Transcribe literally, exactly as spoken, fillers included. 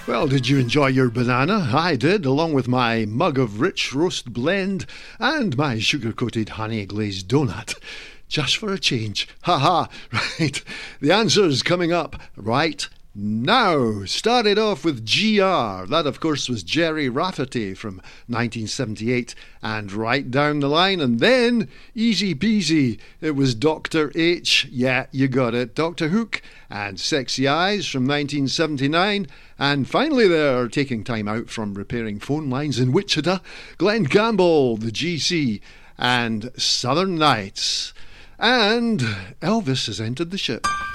Well, did you enjoy your banana? I did, along with my mug of rich roast blend and my sugar-coated honey-glazed donut. Just for a change. Ha ha. Right. The answer's coming up right now. Started off with G R. That, of course, was Gerry Rafferty from nineteen seventy-eight. And right down the line. And then, easy peasy, it was Doctor H. Yeah, you got it. Doctor Hook and Sexy Eyes from nineteen seventy-nine. And finally there, taking time out from repairing phone lines in Wichita, Glenn Campbell, the G C, and Southern Nights. And Elvis has entered the ship.